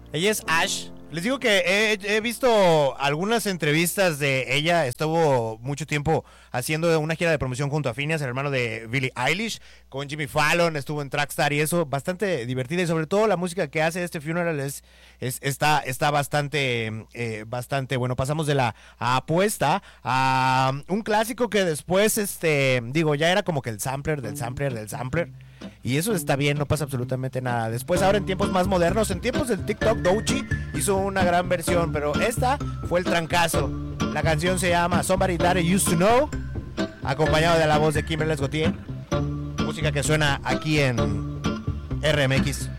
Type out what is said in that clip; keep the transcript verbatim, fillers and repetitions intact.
Ella es Ash. Les digo que he, he visto algunas entrevistas de ella. Estuvo mucho tiempo haciendo una gira de promoción junto a Phineas, el hermano de Billie Eilish, con Jimmy Fallon. Estuvo en Trackstar y eso, bastante divertida. Y sobre todo la música que hace este Funeral es, es está, está bastante, eh, bastante bueno. Pasamos de la apuesta a un clásico que después, este, digo, ya era como que el sampler del sampler del sampler. Y eso está bien, no pasa absolutamente nada. Después, ahora en tiempos más modernos, en tiempos del TikTok, Doechii hizo una gran versión, pero esta fue el trancazo. La canción se llama Somebody That I Used to Know, acompañado de la voz de Kimberly Gauthier. Música que suena aquí en R M X.